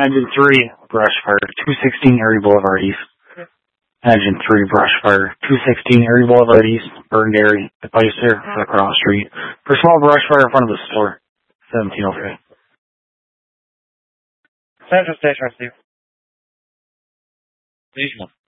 Engine 3, brush fire, 216 Erie Boulevard East. Engine 3, brush fire, 216 Erie Boulevard East, burned area, device there for the cross street. For small brush fire in front of the store, 1703. Central Station, receive. Station.